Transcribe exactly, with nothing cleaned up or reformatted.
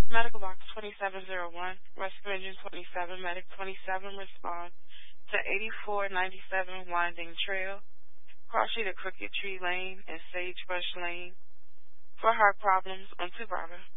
Medical Box twenty-seven oh one, Rescue Engine twenty-seven, Medic twenty-seven respond to eighty-four ninety-seven Winding Trail, crossing the Crooked Tree Lane and Sagebrush Lane for heart problems on to Bravo.